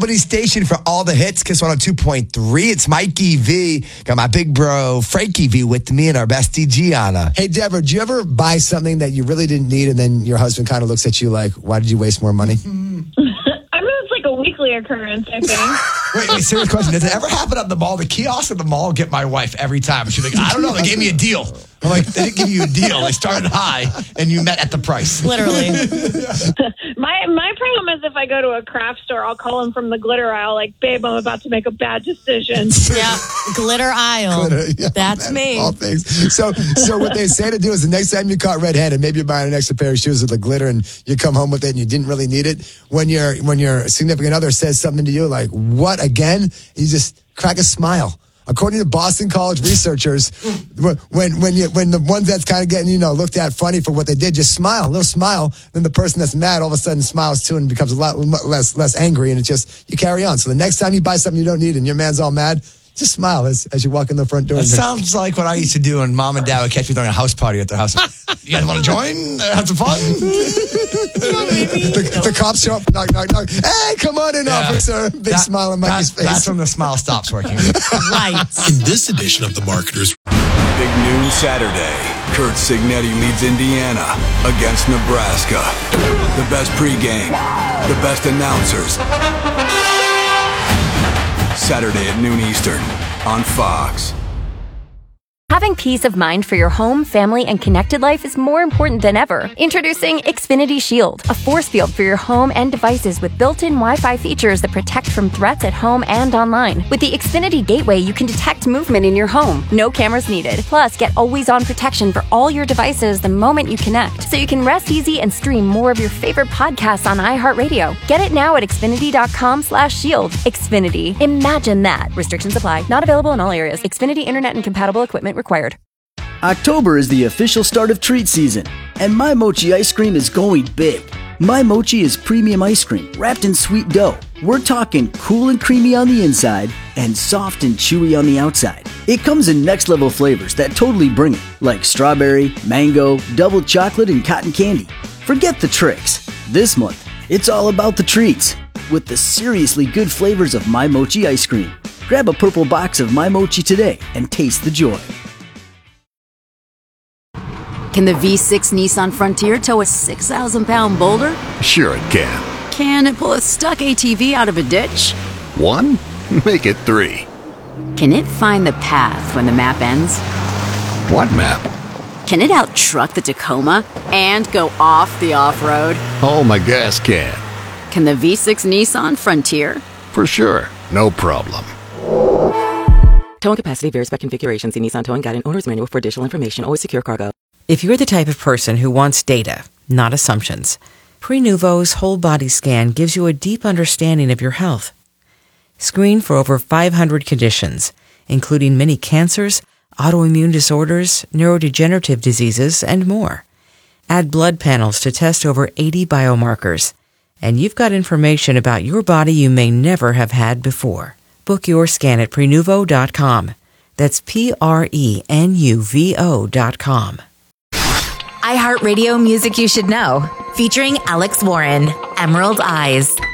Albany station for all the hits. Kiss 102.3. It's Mikey V. Got my big bro, Frankie V, with me and our bestie, Gianna. Hey, Deborah, do you ever buy something that you really didn't need and then your husband kind of looks at you like, why did you waste more money? I mean, it's like a weekly occurrence, I think. Wait, serious question. Does it ever happen at the mall? The kiosks at the mall get my wife every time. She's like, I don't know. They gave me a deal. I'm like, they didn't give you a deal. They started high, and you met at the price. Literally. My problem is if I go to a craft store, I'll call him from the glitter aisle, like, babe, I'm about to make a bad decision. Yeah, glitter aisle. That's me. All things. So what they say to do is the next time you caught red-handed, maybe you're buying an extra pair of shoes with the glitter and you come home with it and you didn't really need it. When your significant other says something to you like, what again? You just crack a smile. According to Boston College researchers, when the ones that's kind of getting, looked at funny for what they did, just smile, a little smile. Then the person that's mad all of a sudden smiles too and becomes a lot less angry, and you carry on. So the next time you buy something you don't need and your man's all mad, just smile as you walk in the front door. That sounds like what I used to do when mom and dad would catch me throwing a house party at their house. You guys want to join? Have some fun? the cops show up, knock, knock, knock. Hey, come on in, officer. Big smile on Mikey's face. That's when the smile stops working. Right. In this edition of The Marketers. Big noon Saturday. Kurt Signetti leads Indiana against Nebraska. The best pregame. The best announcers. Saturday at noon Eastern on Fox. Having peace of mind for your home, family, and connected life is more important than ever. Introducing Xfinity Shield, a force field for your home and devices with built-in Wi-Fi features that protect from threats at home and online. With the Xfinity Gateway, you can detect movement in your home. No cameras needed. Plus, get always-on protection for all your devices the moment you connect, so you can rest easy and stream more of your favorite podcasts on iHeartRadio. Get it now at Xfinity.com/shield. Xfinity. Imagine that. Restrictions apply. Not available in all areas. Xfinity Internet and compatible equipment required. October is the official start of treat season, and My Mochi ice cream is going big. My Mochi is premium ice cream wrapped in sweet dough. We're talking cool and creamy on the inside and soft and chewy on the outside. It comes in next level flavors that totally bring it, like strawberry, mango, double chocolate, and cotton candy. Forget the tricks. This month, it's all about the treats with the seriously good flavors of My Mochi ice cream. Grab a purple box of My Mochi today and taste the joy. Can the V6 Nissan Frontier tow a 6,000-pound boulder? Sure it can. Can it pull a stuck ATV out of a ditch? 1? Make it 3. Can it find the path when the map ends? What map? Can it out-truck the Tacoma and go off the off-road? Oh, my gas can. Can the V6 Nissan Frontier? For sure. No problem. Towing capacity varies by configuration. See Nissan Towing Guide and Owner's Manual for additional information. Always secure cargo. If you're the type of person who wants data, not assumptions, Prenuvo's whole body scan gives you a deep understanding of your health. Screen for over 500 conditions, including many cancers, autoimmune disorders, neurodegenerative diseases, and more. Add blood panels to test over 80 biomarkers, and you've got information about your body you may never have had before. Book your scan at Prenuvo.com. That's Prenuvo.com. iHeartRadio Music You Should Know, featuring Alex Warren, Emerald Eyes.